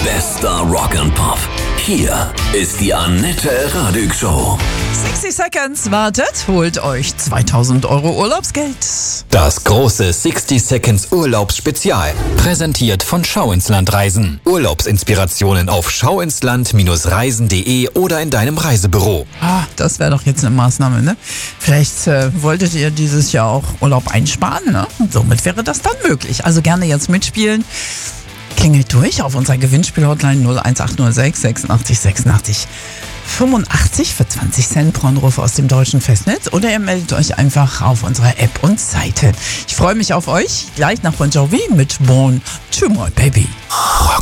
Bester Rock and Pop. Hier ist die Annette Radig Show. 60 Seconds wartet, holt euch 2000 Euro Urlaubsgeld. Das große 60 Seconds Urlaubsspezial. Präsentiert von Schau ins Land Reisen. Urlaubsinspirationen auf schauinsland-reisen.de oder in deinem Reisebüro. Das wäre doch jetzt eine Maßnahme, ne? Vielleicht wolltet ihr dieses Jahr auch Urlaub einsparen, ne? Und somit wäre das dann möglich. Also gerne jetzt mitspielen. Klingelt durch auf unserer Gewinnspiel-Hotline 01806 86 86 85 für 20 Cent pro Anruf aus dem deutschen Festnetz oder ihr meldet euch einfach auf unserer App und Seite. Ich freue mich auf euch. Gleich nach Bon Jovi mit Born to My Baby.